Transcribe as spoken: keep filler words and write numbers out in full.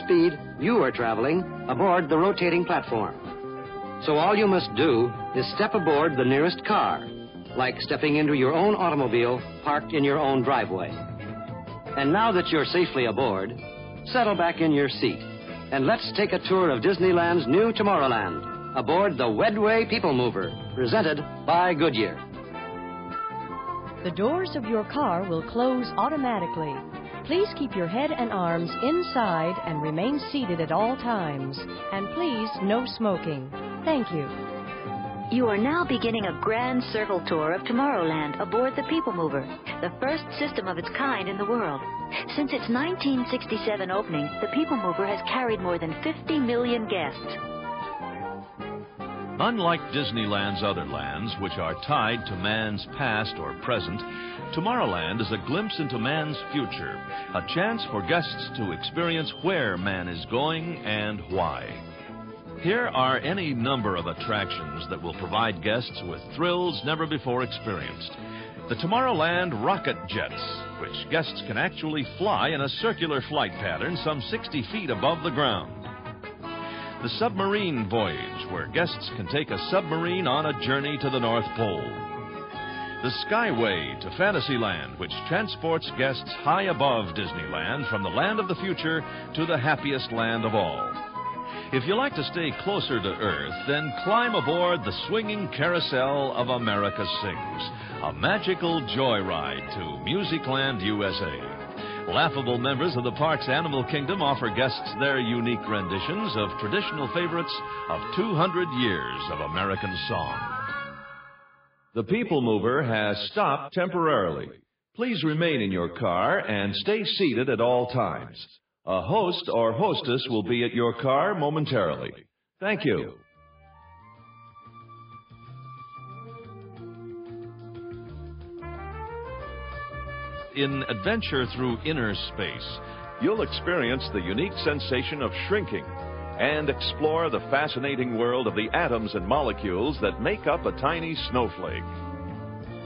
speed, you are traveling aboard the rotating platform. So all you must do is step aboard the nearest car, like stepping into your own automobile parked in your own driveway. And now that you're safely aboard, settle back in your seat and let's take a tour of Disneyland's new Tomorrowland aboard the Wedway People Mover, presented by Goodyear. The doors of your car will close automatically. Please keep your head and arms inside and remain seated at all times. And please, no smoking. Thank you. You are now beginning a grand circle tour of Tomorrowland aboard the People Mover, the first system of its kind in the world. Since its nineteen sixty-seven opening, the People Mover has carried more than fifty million guests. Unlike Disneyland's other lands, which are tied to man's past or present, Tomorrowland is a glimpse into man's future, a chance for guests to experience where man is going and why. Here are any number of attractions that will provide guests with thrills never before experienced. The Tomorrowland Rocket Jets, which guests can actually fly in a circular flight pattern some sixty feet above the ground. The Submarine Voyage, where guests can take a submarine on a journey to the North Pole. The Skyway to Fantasyland, which transports guests high above Disneyland from the land of the future to the happiest land of all. If you like to stay closer to Earth, then climb aboard the swinging carousel of America Sings, a magical joyride to Musicland, U S A. Laughable members of the park's Animal Kingdom offer guests their unique renditions of traditional favorites of two hundred years of American song. The People Mover has stopped temporarily. Please remain in your car and stay seated at all times. A host or hostess will be at your car momentarily. Thank you. In Adventure Through Inner Space, you'll experience the unique sensation of shrinking and explore the fascinating world of the atoms and molecules that make up a tiny snowflake.